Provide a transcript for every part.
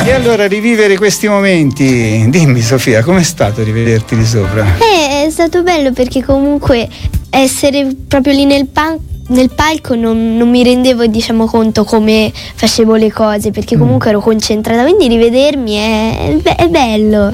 E allora rivivere questi momenti, dimmi Sofia, com'è stato rivederti di sopra? È stato bello perché comunque essere proprio lì nel palco non mi rendevo conto come facevo le cose, perché comunque ero concentrata, quindi rivedermi è bello.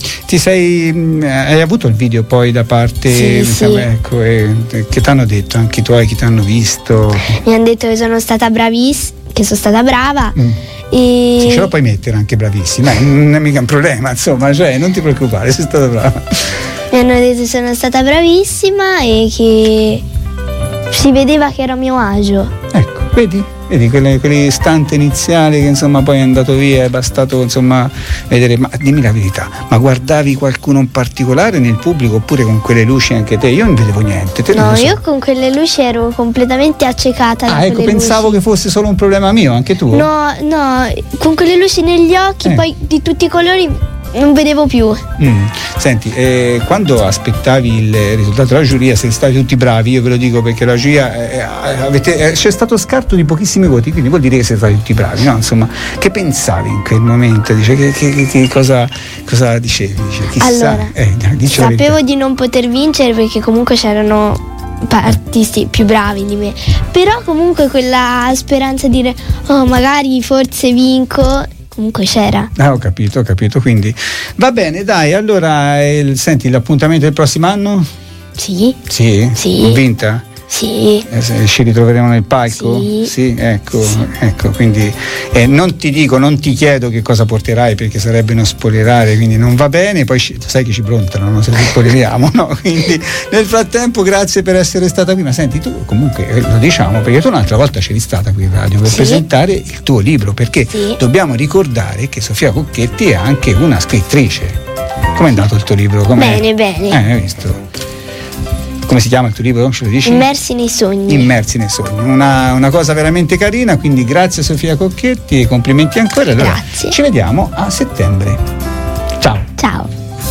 Hai avuto il video poi da parte sì. Ecco, che ti hanno detto anche i tuoi, che ti hanno visto? Mi hanno detto che sono stata bravissima, che sono stata brava. E sì, ce lo puoi mettere anche bravissima, non è mica un problema, insomma, non ti preoccupare, sei stata brava. Mi hanno detto che sono stata bravissima e che si vedeva che ero a mio agio. Ecco, vedi quell'istante iniziale che insomma poi è andato via, è bastato vedere. Ma dimmi la verità, ma guardavi qualcuno in particolare nel pubblico oppure con quelle luci anche te? Io non vedevo niente. No, io con quelle luci ero completamente accecata. Ecco, pensavo che fosse solo un problema mio, anche tu? No, con quelle luci negli occhi, poi di tutti i colori non vedevo più. Senti, quando aspettavi il risultato della giuria siete stati tutti bravi, io ve lo dico perché la giuria c'è stato scarto di pochissimi voti, quindi vuol dire che siete stati tutti bravi, no? Insomma, che pensavi in quel momento? Che cosa dicevi? Chissà. Allora, sapevo di non poter vincere perché comunque c'erano artisti più bravi di me, però comunque quella speranza di dire magari forse vinco comunque c'era. Ho capito, quindi va bene, dai, allora senti, l'appuntamento del prossimo anno? Sì. Convinta? Sì. Ci ritroveremo nel palco? Sì, ecco, quindi non ti chiedo che cosa porterai perché sarebbe uno spoilerare, quindi non va bene, poi sai che ci prontano, no? Se li spoileriamo, no? Quindi nel frattempo grazie per essere stata qui, ma senti, tu comunque lo diciamo perché tu un'altra volta c'eri stata qui in radio per presentare il tuo libro, perché dobbiamo ricordare che Sofia Cocchetti è anche una scrittrice. Com'è andato il tuo libro? Bene. Hai visto? Come si chiama il tuo libro? Non ce lo dici? Immersi nei sogni. Una cosa veramente carina, quindi grazie Sofia Cocchetti e complimenti ancora. Allora, grazie. Ci vediamo a settembre. Ciao.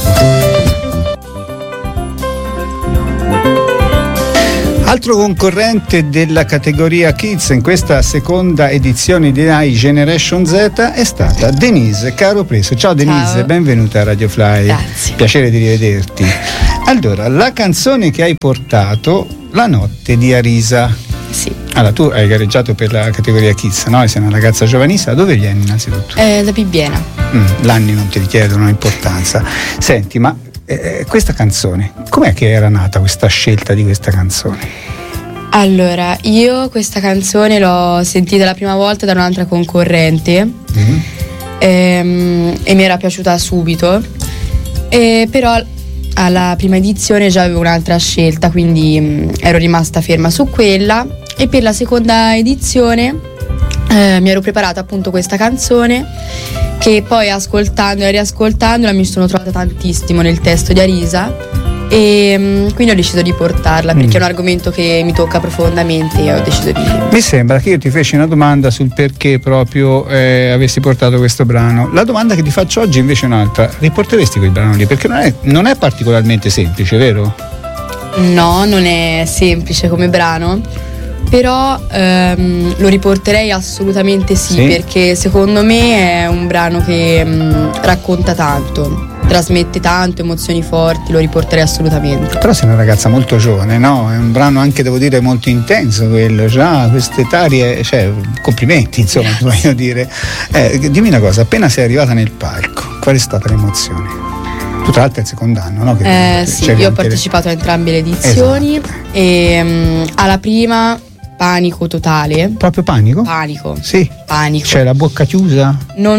Altro concorrente della categoria Kids in questa seconda edizione di Rai Generation Z è stata Denise Caropreso. Ciao Denise, ciao. Benvenuta a Radio Fly. Grazie. Piacere di rivederti. Allora, la canzone che hai portato, La notte di Arisa. Sì. Allora, tu hai gareggiato per la categoria Kids, no? Sei una ragazza giovanissima, da dove vieni innanzitutto? Da Bibbiena. L'anni non ti richiedono importanza. Senti, ma questa canzone, com'è che era nata questa scelta di questa canzone? Allora, io questa canzone l'ho sentita la prima volta da un'altra concorrente e mi era piaciuta subito, però alla prima edizione già avevo un'altra scelta, quindi ero rimasta ferma su quella, e per la seconda edizione mi ero preparata appunto questa canzone che poi ascoltandola e riascoltandola mi sono trovata tantissimo nel testo di Arisa e quindi ho deciso di portarla perché è un argomento che mi tocca profondamente e ho deciso di... Mi sembra che io ti feci una domanda sul perché proprio avessi portato questo brano. La domanda che ti faccio oggi invece è un'altra: riporteresti quel brano lì? Perché non è particolarmente semplice, vero? No, non è semplice come brano, però lo riporterei assolutamente sì, perché secondo me è un brano che racconta tanto, trasmette tanto, emozioni forti, lo riporterei assolutamente. Però sei una ragazza molto giovane, no? È un brano anche, devo dire, molto intenso quello, già a quest'età, complimenti, insomma, voglio dire. Dimmi una cosa, appena sei arrivata nel palco, qual è stata l'emozione? Tu tra l'altro è il secondo anno, no? Sì, io ho partecipato a entrambe le edizioni, e alla prima panico totale. Proprio panico? Panico. Sì. Panico. Cioè la bocca chiusa?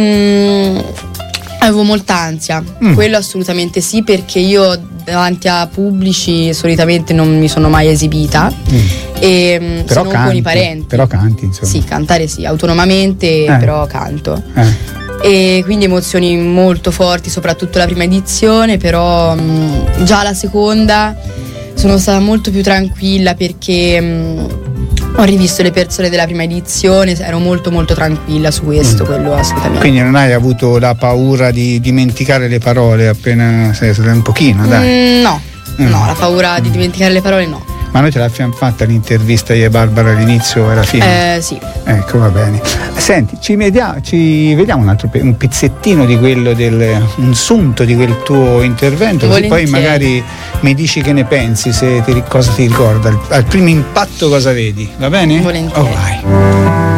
Avevo molta ansia, quello assolutamente sì, perché io davanti a pubblici solitamente non mi sono mai esibita, e se non con i parenti. Però canti, insomma. Sì, cantare sì, autonomamente, però canto. E quindi emozioni molto forti, soprattutto la prima edizione, però già la seconda sono stata molto più tranquilla perché ho rivisto le persone della prima edizione, ero molto molto tranquilla su questo, quello assolutamente. Quindi non hai avuto la paura di dimenticare le parole appena sei stata un pochino, dai? No, la paura di dimenticare le parole no. Ma noi te l'abbiamo fatta l'intervista io e Barbara all'inizio e alla fine? Sì. Ecco, va bene. Senti, ci vediamo un pezzettino di quello un sunto di quel tuo intervento, così poi magari mi dici che ne pensi, cosa ti ricorda, al primo impatto cosa vedi, va bene? Volentieri. Oh, vai.